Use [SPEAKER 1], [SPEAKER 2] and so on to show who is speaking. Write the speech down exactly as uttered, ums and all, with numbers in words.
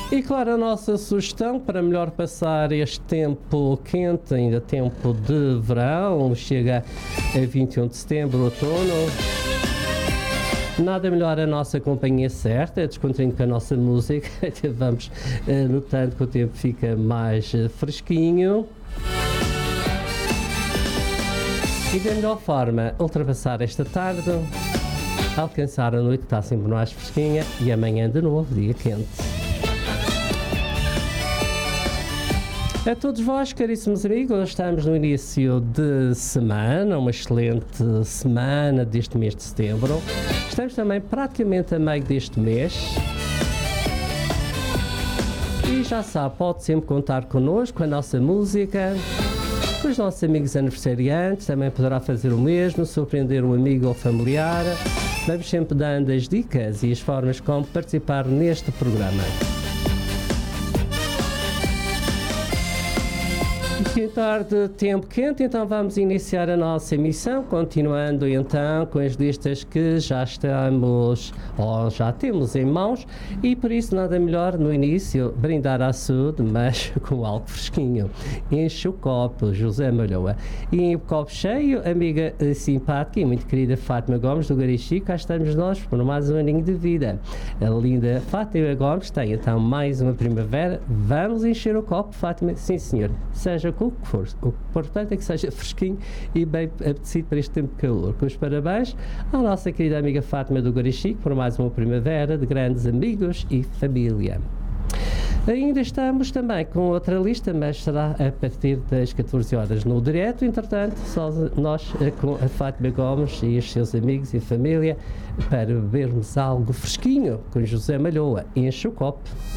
[SPEAKER 1] E claro, a nossa sugestão para melhor passar este tempo quente, ainda tempo de verão, chega a vinte e um de setembro, outono. Nada melhor a nossa companhia certa, descontraindo com a nossa música, vamos uh, notando que o tempo fica mais uh, fresquinho. E da melhor forma, ultrapassar esta tarde, alcançar a noite que está sempre mais fresquinha e amanhã de novo, dia quente. A todos vós, caríssimos amigos, estamos no início de semana, uma excelente semana deste mês de setembro. Estamos também praticamente a meio deste mês. E já sabe, pode sempre contar connosco, com a nossa música, com os nossos amigos aniversariantes, também poderá fazer o mesmo, surpreender um amigo ou familiar. Vamos sempre dando as dicas e as formas como participar neste programa. Que tarde, tempo quente, então vamos iniciar a nossa emissão, continuando então com as listas que já estamos, ou já temos em mãos, e por isso nada melhor no início brindar à saúde, mas com algo fresquinho. Enche o copo, José Malhoa. E em copo cheio, amiga simpática e muito querida Fátima Gomes do Garixi, cá estamos nós por mais um aninho de vida. A linda Fátima Gomes tem então mais uma primavera. Vamos encher o copo, Fátima? Sim, senhor. Seja com o que for. O importante é que seja fresquinho e bem apetecido para este tempo de calor. Com os parabéns à nossa querida amiga Fátima do Garixi por mais uma primavera de grandes amigos e família. Ainda estamos também com outra lista, mas será a partir das catorze horas no direto. Entretanto, só nós com a Fátima Gomes e os seus amigos e família para bebermos algo fresquinho com José Malhoa. Enche o copo.